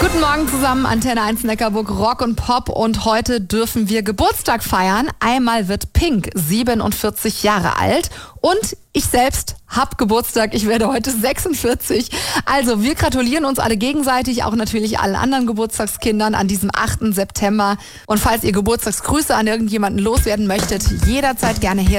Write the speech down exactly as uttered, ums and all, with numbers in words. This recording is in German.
Guten Morgen zusammen, Antenne eins Neckarburg, Rock und Pop, und heute dürfen wir Geburtstag feiern. Einmal wird Pink siebenundvierzig Jahre alt und ich selbst hab Geburtstag, ich werde heute sechsundvierzig. Also wir gratulieren uns alle gegenseitig, auch natürlich allen anderen Geburtstagskindern an diesem achten September. Und falls ihr Geburtstagsgrüße an irgendjemanden loswerden möchtet, jederzeit gerne her.